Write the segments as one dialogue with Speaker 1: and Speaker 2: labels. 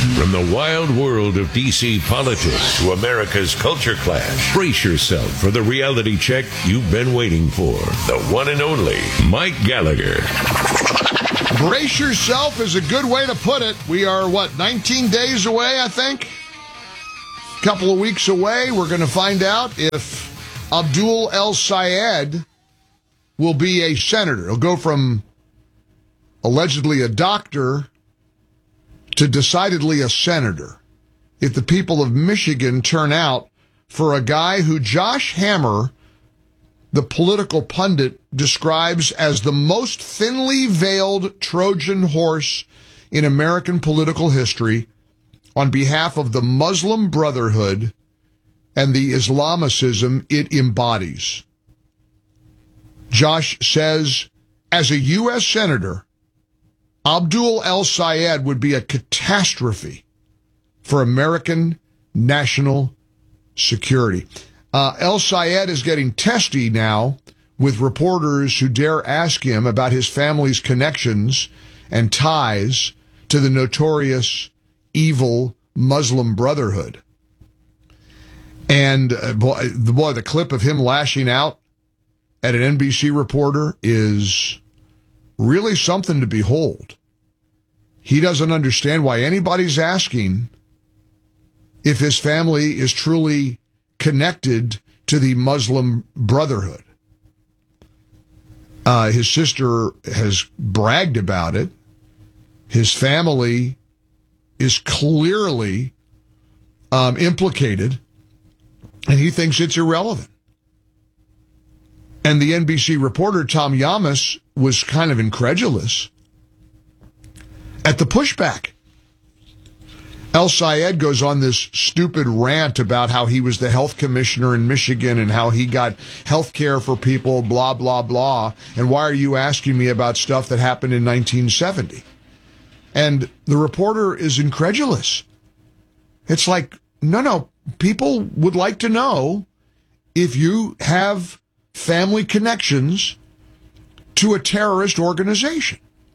Speaker 1: From the wild world of D.C. politics to America's culture clash, brace yourself for the reality check you've been waiting for. The one and only Mike Gallagher.
Speaker 2: Brace yourself is a good way to put it. We are, 19 days away, I think? A couple of weeks away. We're going to find out if Abdul El-Sayed will be a senator. He'll go from allegedly a doctor to decidedly a senator if the people of Michigan turn out for a guy who Josh Hammer, the political pundit, describes as the most thinly veiled Trojan horse in American political history on behalf of the Muslim Brotherhood and the Islamicism it embodies. Josh says, as a U.S. senator, Abdul El-Sayed would be a catastrophe for American national security. El-Sayed is getting testy now with reporters who dare ask him about his family's connections and ties to the notorious evil Muslim Brotherhood. And the clip of him lashing out at an NBC reporter is really something to behold. He doesn't understand why anybody's asking if his family is truly connected to the Muslim Brotherhood. His sister has bragged about it. His family is clearly implicated, and he thinks it's irrelevant. And the NBC reporter, Tom Yamas, was kind of incredulous at the pushback. El-Sayed goes on this stupid rant about how he was the health commissioner in Michigan and how he got health care for people, blah, blah, blah. And why are you asking me about stuff that happened in 1970? And the reporter is incredulous. It's like, no, people would like to know if you have family connections to a terrorist organization.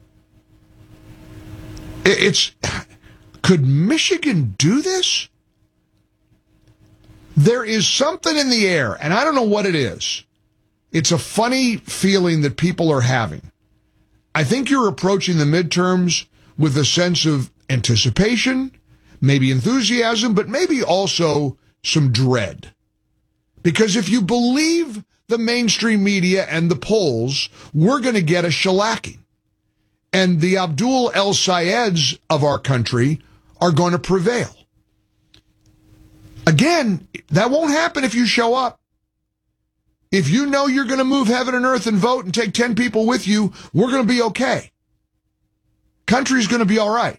Speaker 2: Could Michigan do this? There is something in the air, and I don't know what it is. It's a funny feeling that people are having. I think you're approaching the midterms with a sense of anticipation, maybe enthusiasm, but maybe also some dread. Because if you believe the mainstream media and the polls, we're going to get a shellacking. And the Abdul El-Sayeds of our country are going to prevail. Again, that won't happen if you show up. If you know you're going to move heaven and earth and vote and take 10 people with you, we're going to be okay. Country's going to be all right.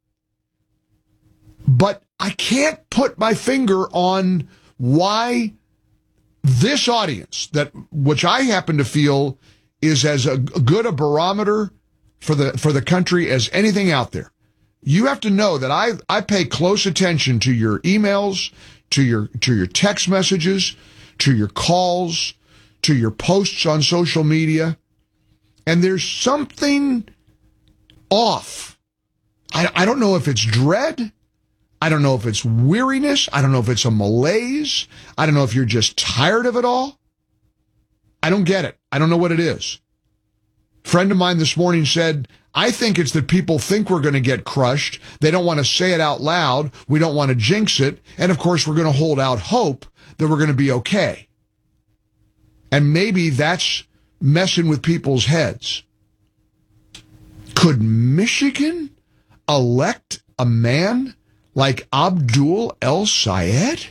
Speaker 2: But I can't put my finger on why this audience, which I happen to feel is as good a barometer for the country as anything out there. You have to know that I pay close attention to your emails, to your text messages, to your calls, to your posts on social media, and there's something off. I don't know if it's dread. I don't know if it's weariness. I don't know if it's a malaise. I don't know if you're just tired of it all. I don't get it. I don't know what it is. A friend of mine this morning said, I think it's that people think we're going to get crushed. They don't want to say it out loud. We don't want to jinx it. And of course, we're going to hold out hope that we're going to be okay. And maybe that's messing with people's heads. Could Michigan elect a man like Abdul El-Sayed?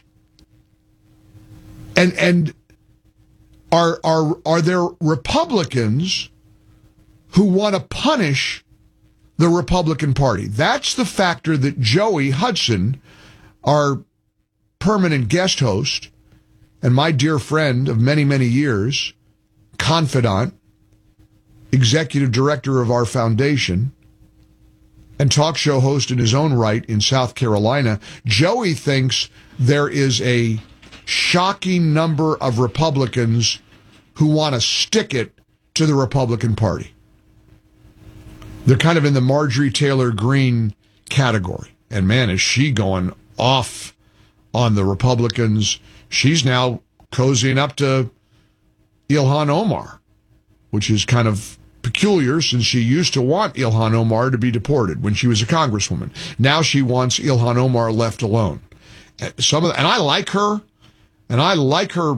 Speaker 2: And are there Republicans who want to punish the Republican Party? That's the factor that Joey Hudson, our permanent guest host, and my dear friend of many, many years, confidant, executive director of our foundation, and talk show host in his own right in South Carolina, Joey thinks there is a shocking number of Republicans who want to stick it to the Republican Party. They're kind of in the Marjorie Taylor Greene category. And man, is she going off on the Republicans. She's now cozying up to Ilhan Omar, which is kind of peculiar since she used to want Ilhan Omar to be deported when she was a congresswoman. Now she wants Ilhan Omar left alone. And I like her, and I like her.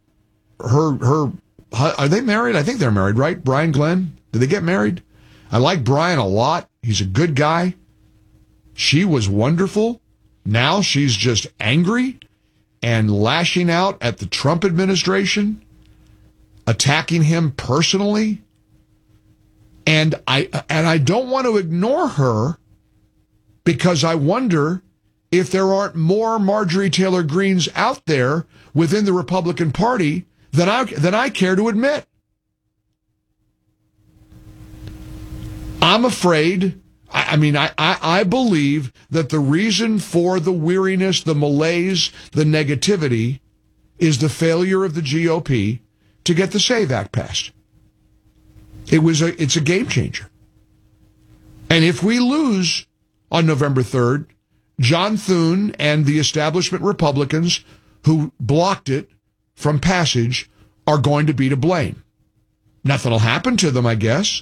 Speaker 2: Are they married? I think they're married, right? Brian Glenn? Did they get married? I like Brian a lot. He's a good guy. She was wonderful. Now she's just angry and lashing out at the Trump administration, attacking him personally. And I don't want to ignore her because I wonder if there aren't more Marjorie Taylor Greenes out there within the Republican Party than I care to admit. I'm afraid. I believe that the reason for the weariness, the malaise, the negativity is the failure of the GOP to get the SAVE Act passed. It's a game changer. And if we lose on November 3rd, John Thune and the establishment Republicans who blocked it from passage are going to be to blame. Nothing will happen to them, I guess.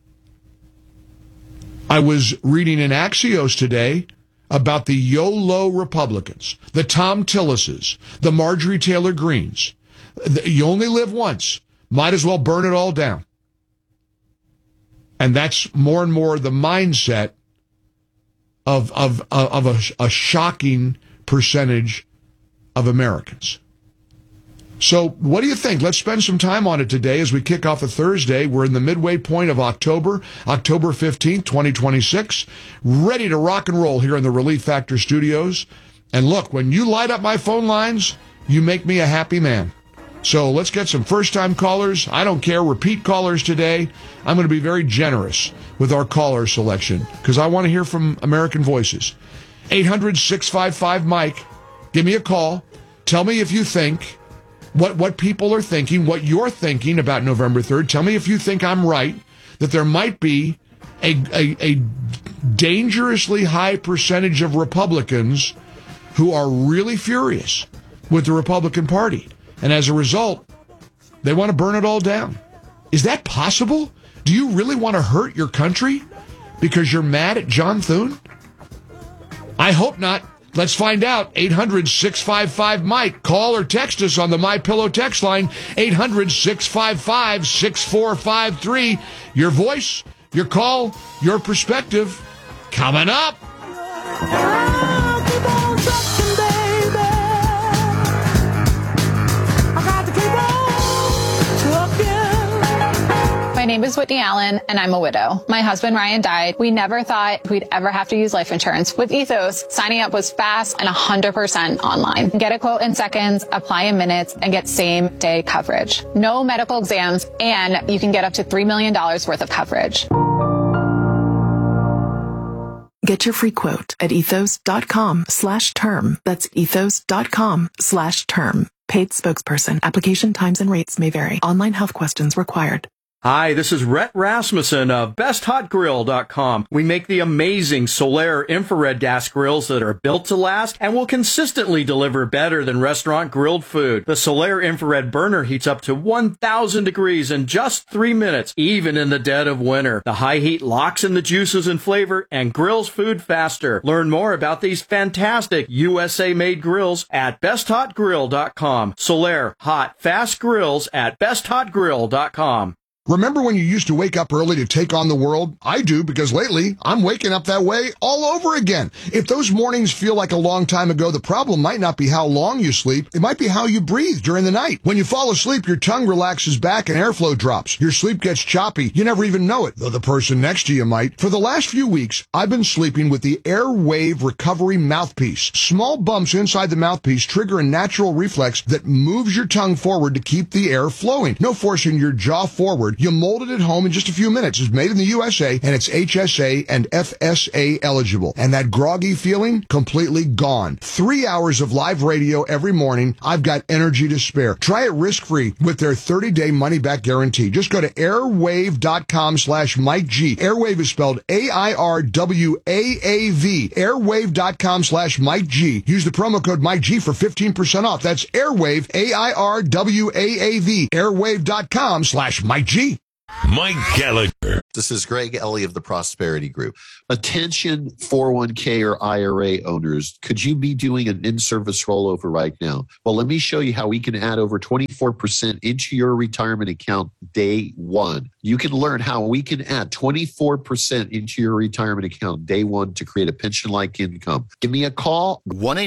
Speaker 2: I was reading in Axios today about the YOLO Republicans, the Tom Tillises, the Marjorie Taylor Greenes. You only live once. Might as well burn it all down. And that's more and more the mindset of a shocking percentage of Americans. So what do you think? Let's spend some time on it today as we kick off a Thursday. We're in the midway point of October 15th, 2026, ready to rock and roll here in the Relief Factor studios. And look, when you light up my phone lines, you make me a happy man. So let's get some first-time callers. I don't care, repeat callers today. I'm going to be very generous with our caller selection because I want to hear from American voices. 800-655-MIKE. Give me a call. Tell me if you think what people are thinking, what you're thinking about November 3rd. Tell me if you think I'm right, that there might be a dangerously high percentage of Republicans who are really furious with the Republican Party. And as a result, they want to burn it all down. Is that possible? Do you really want to hurt your country because you're mad at John Thune? I hope not. Let's find out. 800-655-MIKE. Call or text us on the MyPillow text line, 800-655-6453. Your voice, your call, your perspective, coming up.
Speaker 3: My name is Whitney Allen, and I'm a widow. My husband, Ryan, died. We never thought we'd ever have to use life insurance. With Ethos, signing up was fast and 100% online. Get a quote in seconds, apply in minutes, and get same-day coverage. No medical exams, and you can get up to $3 million worth of coverage.
Speaker 4: Get your free quote at ethos.com/term. That's ethos.com/term. Paid spokesperson. Application times and rates may vary. Online health questions required.
Speaker 5: Hi, this is Rhett Rasmussen of BestHotGrill.com. We make the amazing Solaire infrared gas grills that are built to last and will consistently deliver better than restaurant grilled food. The Solaire infrared burner heats up to 1,000 degrees in just 3 minutes, even in the dead of winter. The high heat locks in the juices and flavor and grills food faster. Learn more about these fantastic USA-made grills at BestHotGrill.com. Solaire hot, fast grills at BestHotGrill.com.
Speaker 2: Remember when you used to wake up early to take on the world? I do, because lately I'm waking up that way all over again. If those mornings feel like a long time ago, the problem might not be how long you sleep. It might be how you breathe during the night. When you fall asleep, your tongue relaxes back and airflow drops. Your sleep gets choppy. You never even know it, though the person next to you might. For the last few weeks, I've been sleeping with the Airwave Recovery Mouthpiece. Small bumps inside the mouthpiece trigger a natural reflex that moves your tongue forward to keep the air flowing. No forcing your jaw forward. You mold it at home in just a few minutes. It's made in the USA, and it's HSA and FSA eligible. And that groggy feeling, completely gone. 3 hours of live radio every morning. I've got energy to spare. Try it risk-free with their 30-day money-back guarantee. Just go to airwave.com/Mike G. Airwave is spelled AIRWAAV. Airwave.com/Mike G. Use the promo code Mike G for 15% off. That's Airwave, AIRWAAV. Airwave.com/Mike G.
Speaker 1: Mike Gallagher.
Speaker 6: This is Greg Ellie of the Prosperity Group. Attention 401k or IRA owners, could you be doing an in-service rollover right now? Well, let me show you how we can add over 24% into your retirement account day one. You can learn how we can add 24% into your retirement account day one to create a pension-like income. Give me a call.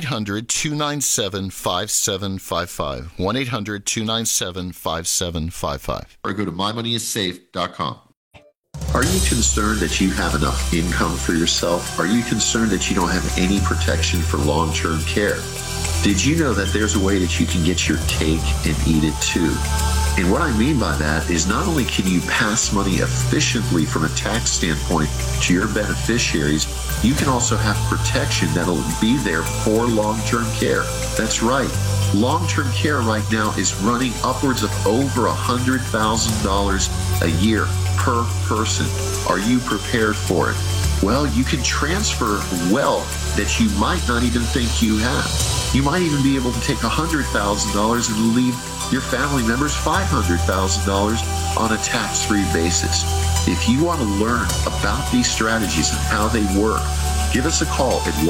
Speaker 7: 1-800-297-5755. 1-800-297-5755.
Speaker 6: Or go to mymoneyissafe.com. Are you concerned that you have enough income for yourself? Are you concerned that you don't have any protection for long-term care? Did you know that there's a way that you can get your cake and eat it too? And what I mean by that is not only can you pass money efficiently from a tax standpoint to your beneficiaries, you can also have protection that'll be there for long-term care. That's right. Long-term care right now is running upwards of over $100,000 a year per person. Are you prepared for it? Well, you can transfer wealth that you might not even think you have. You might even be able to take $100,000 and leave your family members $500,000 on a tax-free basis. If you want to learn about these strategies and how they work, give us a call at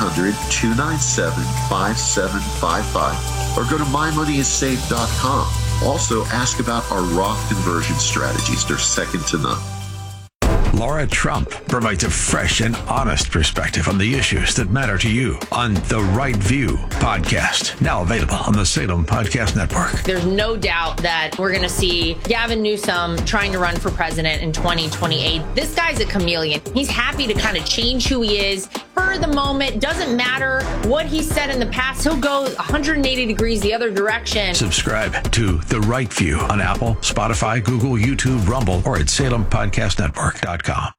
Speaker 6: 1-800-297-5755 or go to mymoneyissafe.com. Also, ask about our Roth conversion strategies. They're second to none.
Speaker 8: Laura Trump provides a fresh and honest perspective on the issues that matter to you on The Right View podcast, now available on the Salem Podcast Network.
Speaker 9: There's no doubt that we're going to see Gavin Newsom trying to run for president in 2028. This guy's a chameleon. He's happy to kind of change who he is for the moment. Doesn't matter what he said in the past. He'll go 180 degrees the other direction.
Speaker 8: Subscribe to The Right View on Apple, Spotify, Google, YouTube, Rumble, or at SalemPodcastNetwork.com.